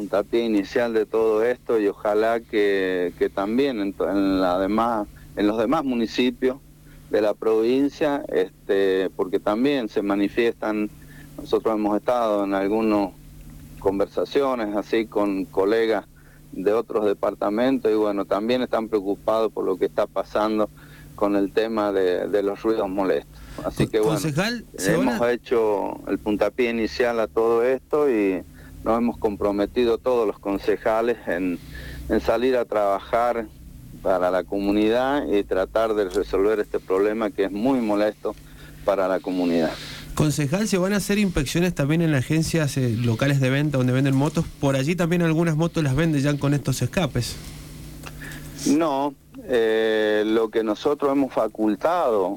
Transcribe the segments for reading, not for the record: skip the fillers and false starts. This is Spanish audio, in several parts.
puntapié inicial de todo esto y ojalá que también en los demás municipios de la provincia, porque también se manifiestan, nosotros hemos estado en algunas conversaciones así con colegas de otros departamentos y bueno, también están preocupados por lo que está pasando con el tema de los ruidos molestos. Así que bueno, concejal, hemos hecho el puntapié inicial a todo esto y nos hemos comprometido todos los concejales en salir a trabajar para la comunidad y tratar de resolver este problema que es muy molesto para la comunidad. Concejal, ¿se van a hacer inspecciones también en las agencias locales de venta donde venden motos? Por allí también algunas motos las venden ya con estos escapes. No, lo que nosotros hemos facultado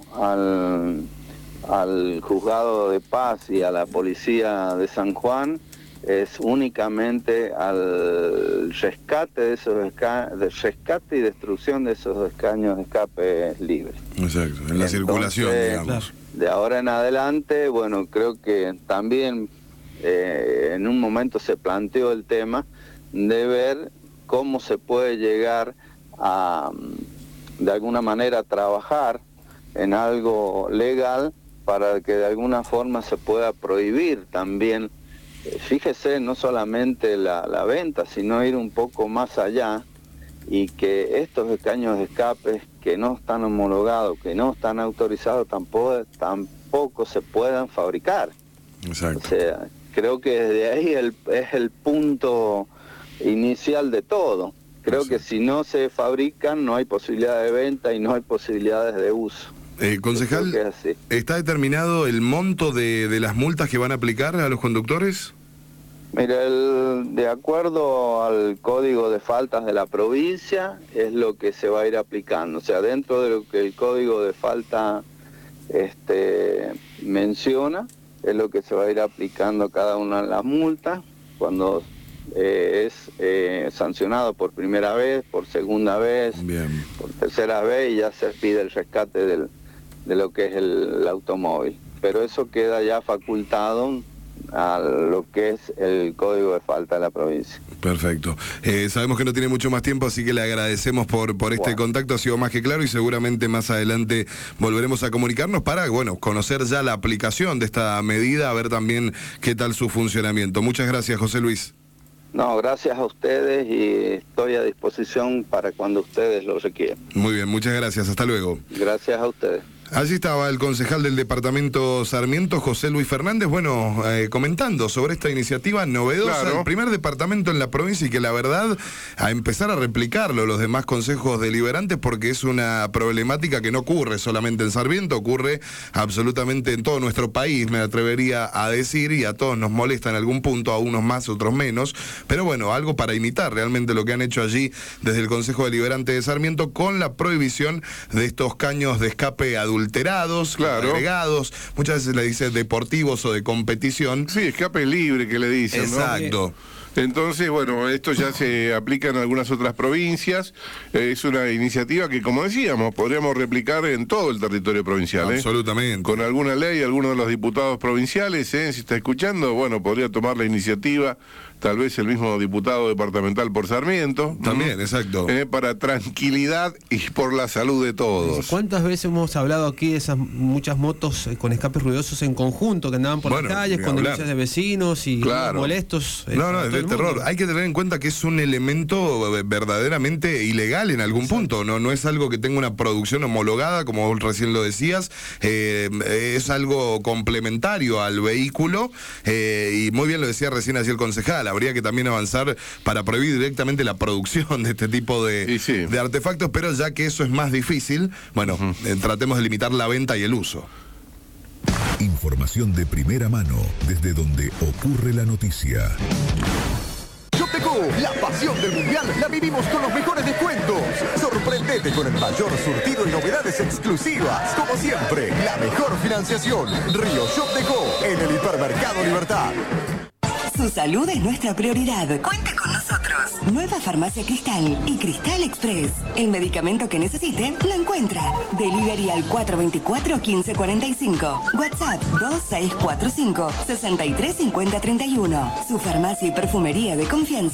al juzgado de paz y a la policía de San Juan es únicamente al rescate de esos rescate y destrucción de esos escaños de escape libres. Exacto, en la circulación, digamos. Claro. De ahora en adelante, bueno, creo que también en un momento se planteó el tema de ver cómo se puede llegar a, de alguna manera, trabajar en algo legal para que de alguna forma se pueda prohibir también. Fíjese, no solamente la venta, sino ir un poco más allá y que estos escaños de escape que no están homologados, que no están autorizados, tampoco se puedan fabricar. Exacto. O sea, creo que desde ahí es el punto inicial de todo. Creo que si no se fabrican no hay posibilidad de venta y no hay posibilidades de uso. Concejal, ¿está determinado el monto de las multas que van a aplicar a los conductores? Mira, de acuerdo al código de faltas de la provincia es lo que se va a ir aplicando. O sea, dentro de lo que el código de falta menciona, es lo que se va a ir aplicando cada una de las multas cuando es sancionado por primera vez, por segunda vez, bien, por tercera vez y ya se pide el rescate de lo que es el automóvil. Pero eso queda ya facultado a lo que es el código de falta de la provincia. Perfecto. Sabemos que no tiene mucho más tiempo, así que le agradecemos por este contacto, ha sido más que claro y seguramente más adelante volveremos a comunicarnos para, bueno, conocer ya la aplicación de esta medida, a ver también qué tal su funcionamiento. Muchas gracias, José Luis. No, gracias a ustedes y estoy a disposición para cuando ustedes lo requieran. Muy bien, muchas gracias, hasta luego. Gracias a ustedes. Allí estaba el concejal del departamento Sarmiento, José Luis Fernández, bueno, comentando sobre esta iniciativa novedosa, claro. El primer departamento en la provincia y que la verdad, a empezar a replicarlo los demás consejos deliberantes porque es una problemática que no ocurre solamente en Sarmiento, ocurre absolutamente en todo nuestro país, me atrevería a decir, y a todos nos molesta en algún punto, a unos más, otros menos, pero bueno, algo para imitar realmente lo que han hecho allí desde el Consejo Deliberante de Sarmiento con la prohibición de estos caños de escape adulterados, claro, agregados, muchas veces le dicen deportivos o de competición. Sí, escape libre que le dicen, exacto, ¿no? Entonces, bueno, esto ya se aplica en algunas otras provincias, es una iniciativa que, como decíamos, podríamos replicar en todo el territorio provincial. Absolutamente. Con alguna ley, alguno de los diputados provinciales, si está escuchando, bueno, podría tomar la iniciativa, tal vez el mismo diputado departamental por Sarmiento. También, exacto. Para tranquilidad y por la salud de todos. ¿Cuántas veces hemos hablado aquí de esas muchas motos con escapes ruidosos en conjunto que andaban por las calles con denuncias de vecinos y molestos? No, es de terror. Hay que tener en cuenta que es un elemento verdaderamente ilegal en algún punto. No es algo que tenga una producción homologada, como vos recién lo decías. Es algo complementario al vehículo. Y muy bien lo decía recién así el concejal. Habría que también avanzar para prohibir directamente la producción de este tipo de artefactos, pero ya que eso es más difícil, bueno, tratemos de limitar la venta y el uso. Información de primera mano, desde donde ocurre la noticia. Shopdeco, la pasión del mundial la vivimos con los mejores descuentos. Sorprendete con el mayor surtido y novedades exclusivas. Como siempre, la mejor financiación. Río Shopdeco, en el Hipermercado Libertad. Su salud es nuestra prioridad. Cuente con nosotros. Nueva Farmacia Cristal y Cristal Express. El medicamento que necesite lo encuentra. Delivery al 424-1545. WhatsApp 2645-635031. Su farmacia y perfumería de confianza.